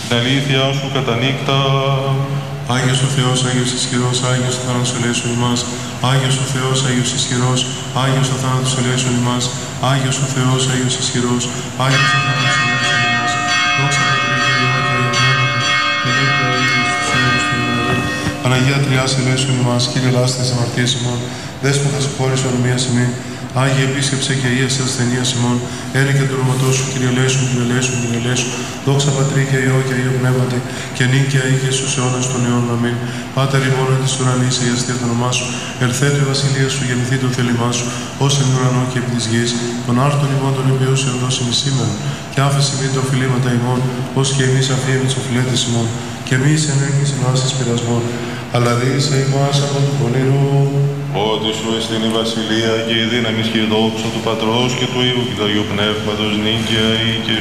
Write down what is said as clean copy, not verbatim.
την αλήθεια σου κατά νύχτα. Άγιος ο Θεός, Άγιος ισχυρός, Άγιος ο θάνατος ελέησον ημάς. Άγιος ο Θεός, Άγιος ισχυρός, Άγιος ο θάνατος ελέησον ημάς. Άγιος ο Θεός, Άγιος ισχυρός, Άγιος ο θάνατος ελέησον ημάς. Δόξα Πατρί και Υιό και Αγίου Πνεύματος, και νύν και αεί και στους αιώνας των αιώνων. Παναγία Τριάς ελέησον ημάς, Κύριε λάστε τις αμαρτίες ημών, Δέσποτα συγχώρησε ορμίας ημών. Άγιε επίσκεψε και Αγίας ασθενείας ημών, έρη και του ρωματός σου, Κύριε ελέησον, Κύριε ελέησον, Κύριε ελέησον. Δόξα Πατρί και Υιό και Αγίου Πνεύματι, και νύν και αεί και στους αιώνας των αιώνων. Αμήν. Πάτερ ημών εν της ουρανής, αγιαστεί το όνομά σου, ερθέτω η βασιλεία σου, γεννηθεί το θέλημά σου, ως εν ουρανό και επί της γης. Των άρτων ημών των υπηούσεων δώσιμη σήμερα, και άφεση μη το οφειλήματα ημών, ως και εμείς αφήνουμε τους οφειλέτες ημών, και μη εν έγκυς ημάς εις πειρασμών, αλλά ρίσε ημάς από του πονηρού. Ότι σου εστίν η βασιλεία και η δύναμη και η δόξα του Πατρός και του Υιού και του Αγίου Πνεύματος νύν και αεί και